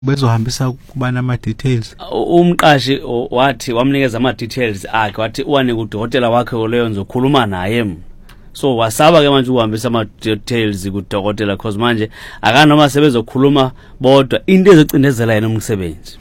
bezohambisa kubana ama details. Umqashi wathi wamnikeza ama details akhe wathi uwane kudokotela wakhe oleyo ngizokhuluma naye. So wasaba ke manje uhambisa ama details kudokotela cause manje akanoma sebezokhuluma bodwa into ezocindezela yena umsebenzi.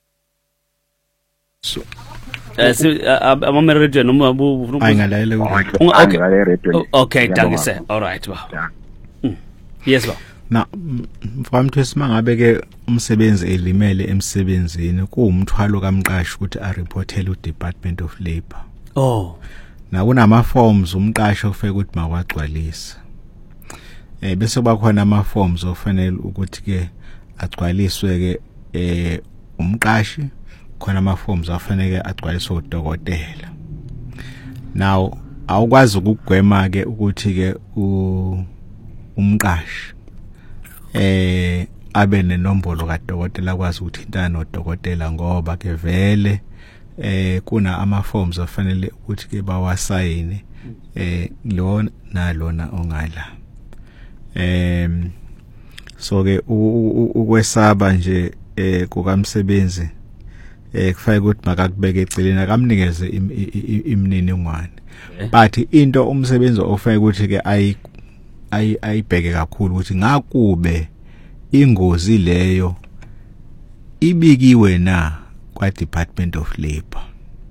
So ama radio noma ayingalayele okay danke sir. All right ba. Yes ba. Na mfamthu esimanga ke umsebenzi elimele emsebenzini kuumthwalo kamqashi ukuthi a reportele uDepartment of Labor. Oh. Na kunama forms umqashi ofeke ukuthi mawagcwalise. Bese bakhona ama forms ofanele ukuthi ke agcwaliswe ke umqashi khona ama forms afanele agcwaliswe udokotela. Now awukwazi ukugwema ke ukuthi ke umqashi abe nenombolo kadokotela kwazi ukuthintana nodokotela ngoba ke vele kuna ama forms afanele ukuthi ke bawasayine lo nalona ongala. So ke ukwesaba nje kukamsebenzi kufanele ukuthi makakubeke eceleni akamnikeze imininingwane. But into umsebenzi ofanele ukuthi ke ayibheke kakhulu ukuthi ngakube ingozi leyo ibikiwe na kwa Department of Labor.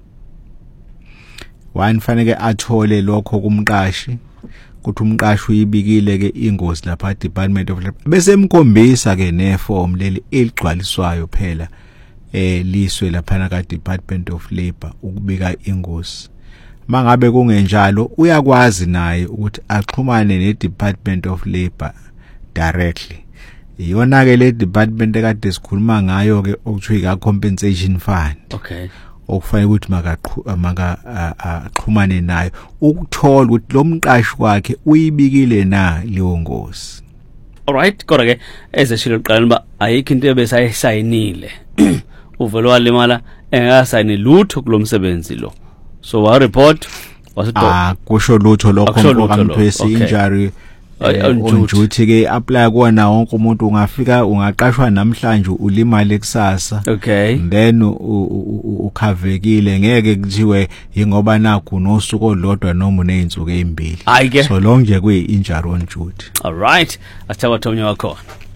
Fanele athole lokho kumqashi ukuthi umqashi uyibikile ke ingozi lapha Department of Labor bese emkhombisa ke neform leli eligcwaliswayo phela liswe lapha ka Department of Labor ukubika ingozi. Mangabe kungenjalo uyakwazi naye ukuthi axhumane neDepartment of Labor directly. Iyona ke le department ekade sikhuluma ngayo ke okuthiwa ka compensation fund. Okay. Okufanele ukuthi axhumane nayo ukuthola ukuthi lo mqashi wakhe uyibikile na leyo ngozi. Alright, kodwa ke ezeshilo liqala ba ayikho into ebesayisayinile. Uvelo walimala engasayini lutho kulomsebenzi lo. So wa report kusho lutho lokho ngokamthwesi injury unjuthi ke apply kuona wonke umuntu ungafika ungaqashwa namhlanje ulimala eksasa. Okay. Then ukhavekile ngeke kuthiwe ingoba nakho nosuku olodwa noma uneyinsuku ezimbili. So long nje kuyi-injury on duty. All right. Athawa Thomnye wakho.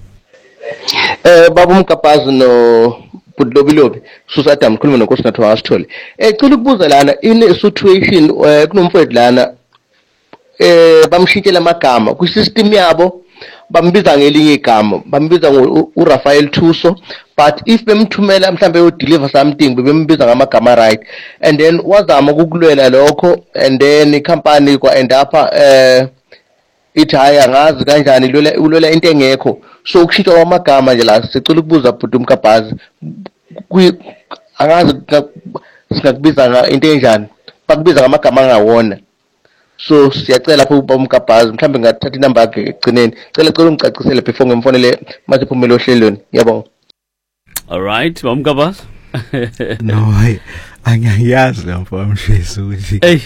Baba uMkapazi no Budlobilobi Susadam khuluma nonkosinathi wasithole. Ecela ukubuza lana in situation kunomfowethu lana bamshintshela amagama ku system yabo bambiza ngelinye igama bambiza uRafael Thuso but if bemthumela mhlambe u deliver something bembiza ngamagama right and then wazama ukukulwela lokho and then icompany kwa end up ithi haya ngazi kanjani ulwela into engekho so ukushintsha kwamagama nje la sicela ukubuza bhuti uMkapazi angazi singakubiza into enjani bakubiza ngamagama angawona. So siyacela lapho uMkapazi mhlambe ngathatha inamba yakhe egcineni cela ungicacisele before ngemfonele mase phumele ohlelweni yabonga. All right uMkapazi. No angiyazi mfowethu ukuthi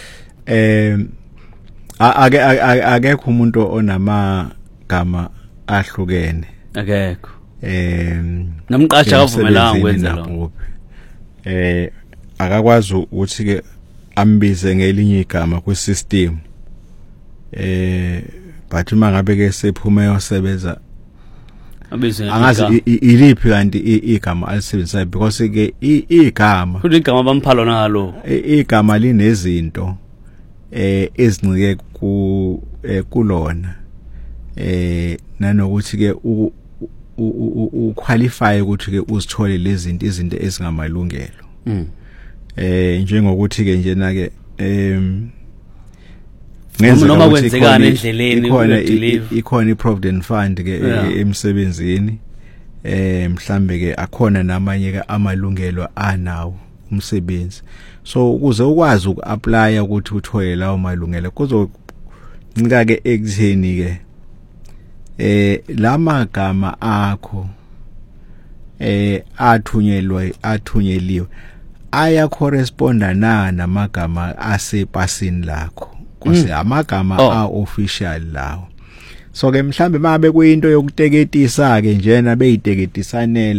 akekho umuntu onamagama ahlukene akekho namqasha akavumelanga ukwenza lokho akakwazi ukuthi ke ambize ngelinye igama ku system but uma ngabe ke sephume yosebenza abize angazi iliphi kanti igama alisebenzisayo because ke igama futhi igama bamphalo nalo igama linezinto ezincike kulona nanokuthi ke uqualify ukuthi ke uzithole lezi izinto ezingamalungelo njengokuthi ke njena ke noma kwenzekana endleleni ikhona iProvident Fund ke emsebenzini mhlambe ke akhona namanye ke amalungelo anawo umsebenzi so ukuze ukwazi ukuapply ukuthi uthole lawo malungelo kuzoncika ke ekutheni ke lamagama akho athunyeliwe aya corresponda namagama asepasini lakho kuse amagama official lawo so ke mhlambe mabe kuyinto yokuteketisa ke njena beyiteketisanela